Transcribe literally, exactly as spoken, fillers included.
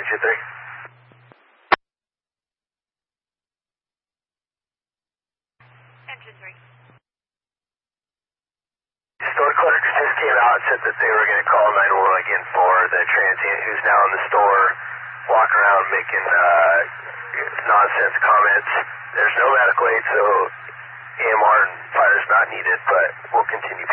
Engine three. Engine three. Store clerk just came out and said that they were going to call nine one one again for the transient who's now in the store, walking around making uh, nonsense comments. There's no medical aid, so A M R and fire is not needed, but we'll continue